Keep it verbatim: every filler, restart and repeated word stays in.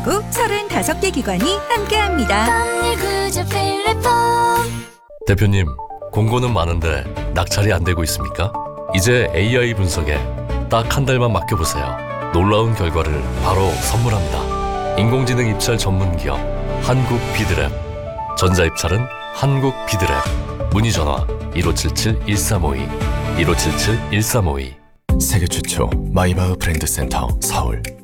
가구 서른다섯 개 기관이 함께합니다. 깜일구조 필리폼. 대표님, 공고는 많은데 낙찰이 안 되고 있습니까? 이제 에이아이 분석에 딱 한 달만 맡겨보세요. 놀라운 결과를 바로 선물합니다. 인공지능 입찰 전문 기업 한국 비드랩. 전자입찰은 한국 비드랩. 문의 전화 일오칠칠 일삼오이 일오칠칠 일삼오이. 세계 최초 마이바흐 브랜드 센터 서울.